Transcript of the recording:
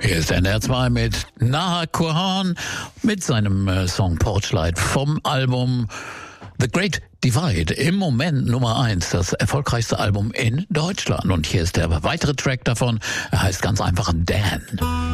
Hier ist NR2 mit Naha Kurhan mit seinem Song Porchlight vom Album The Great Divide. Im Moment Nummer 1, das erfolgreichste Album in Deutschland. Und hier ist der weitere Track davon. Er heißt ganz einfach Dan.